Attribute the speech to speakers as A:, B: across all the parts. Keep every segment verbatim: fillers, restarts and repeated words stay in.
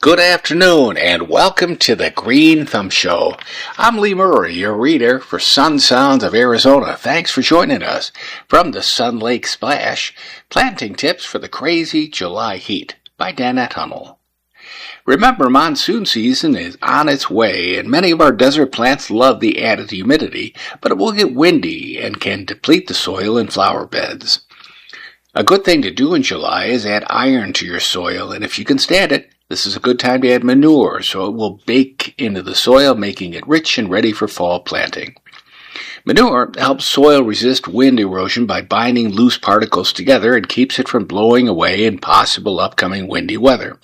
A: Good afternoon, and welcome to the Green Thumb Show. I'm Lee Murray, your reader for Sun Sounds of Arizona. Thanks for joining us from the Sun Lake Splash, Planting Tips for the Crazy July Heat by Danette Hummel. Remember, monsoon season is on its way, and many of our desert plants love the added humidity, but it will get windy and can deplete the soil and flower beds. A good thing to do in July is add iron to your soil, and if you can stand it, this is a good time to add manure so it will bake into the soil, making it rich and ready for fall planting. Manure helps soil resist wind erosion by binding loose particles together and keeps it from blowing away in possible upcoming windy weather.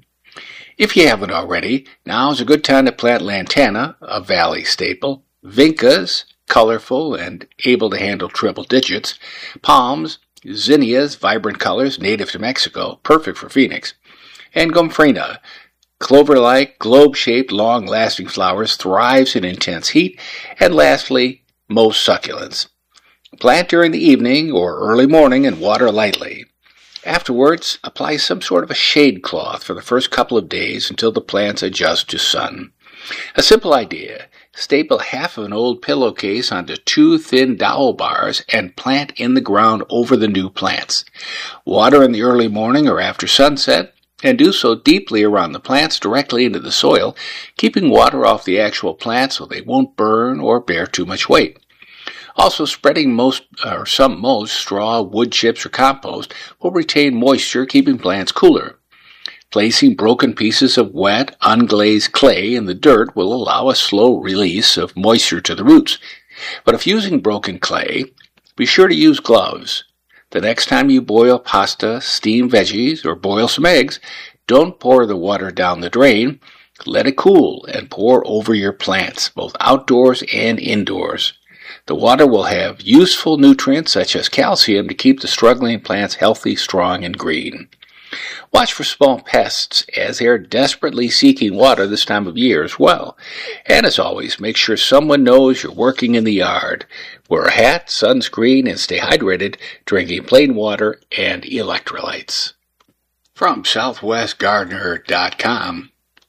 A: If you haven't already, now is a good time to plant lantana, a valley staple, vincas, colorful and able to handle triple digits, palms, zinnias, vibrant colors, native to Mexico, perfect for Phoenix, and gomphrena, clover-like, globe-shaped, long-lasting flowers, thrives in intense heat, and lastly, most succulents. Plant during the evening or early morning and water lightly. Afterwards, apply some sort of a shade cloth for the first couple of days until the plants adjust to sun. A simple idea: staple half of an old pillowcase onto two thin dowel bars and plant in the ground over the new plants. Water in the early morning or after sunset, and do so deeply around the plants directly into the soil, keeping water off the actual plants so they won't burn or bear too much weight. Also, spreading most or some mulch, straw, wood chips, or compost will retain moisture, keeping plants cooler. Placing broken pieces of wet, unglazed clay in the dirt will allow a slow release of moisture to the roots. But if using broken clay, be sure to use gloves. The next time you boil pasta, steam veggies, or boil some eggs, don't pour the water down the drain. Let it cool and pour over your plants, both outdoors and indoors. The water will have useful nutrients such as calcium to keep the struggling plants healthy, strong, and green. Watch for small pests, as they are desperately seeking water this time of year as well. And as always, make sure someone knows you're working in the yard. Wear a hat, sunscreen, and stay hydrated, drinking plain water and electrolytes. From Southwest Gardener dot com,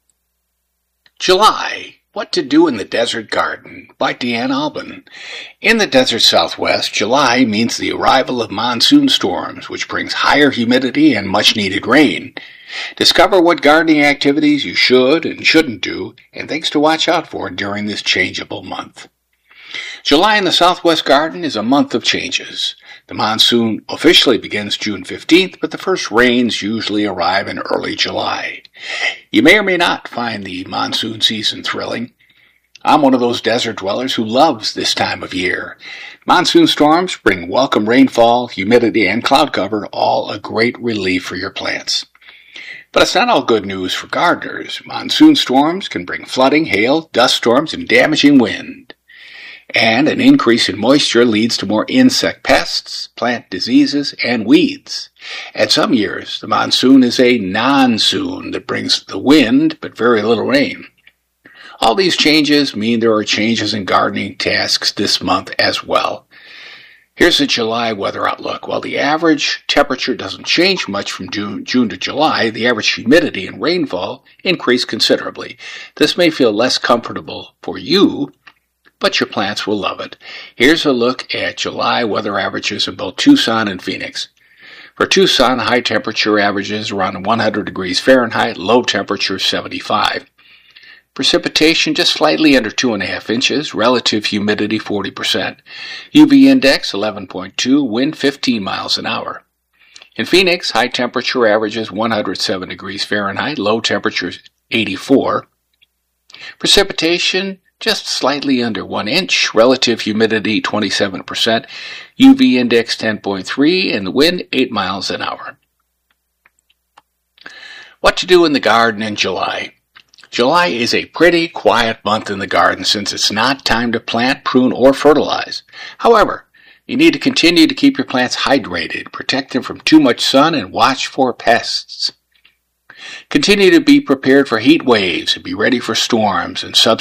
A: July, What to Do in the Desert Garden by Deanne Albin. In the desert Southwest, July means the arrival of monsoon storms, which brings higher humidity and much-needed rain. Discover what gardening activities you should and shouldn't do, and things to watch out for during this changeable month. July in the Southwest Garden is a month of changes. The monsoon officially begins June fifteenth, but the first rains usually arrive in early July. You may or may not find the monsoon season thrilling. I'm one of those desert dwellers who loves this time of year. Monsoon storms bring welcome rainfall, humidity, and cloud cover, all a great relief for your plants. But it's not all good news for gardeners. Monsoon storms can bring flooding, hail, dust storms, and damaging wind. And an increase in moisture leads to more insect pests, plant diseases, and weeds. At some years, the monsoon is a non-soon that brings the wind but very little rain. All these changes mean there are changes in gardening tasks this month as well. Here's the July weather outlook. While the average temperature doesn't change much from June, June to July, the average humidity and rainfall increase considerably. This may feel less comfortable for you, but your plants will love it. Here's a look at July weather averages in both Tucson and Phoenix. For Tucson, high temperature averages around one hundred degrees Fahrenheit, low temperature seventy-five. Precipitation just slightly under two point five inches, relative humidity forty percent. U V index eleven point two, wind fifteen miles an hour. In Phoenix, high temperature averages one hundred seven degrees Fahrenheit, low temperature eighty-four. Precipitation just slightly under one inch, relative humidity twenty-seven percent, U V index ten point three, and the wind eight miles an hour. What to do in the garden in July? July is a pretty quiet month in the garden since it's not time to plant, prune, or fertilize. However, you need to continue to keep your plants hydrated, protect them from too much sun, and watch for pests. Continue to be prepared for heat waves and be ready for storms and subsequent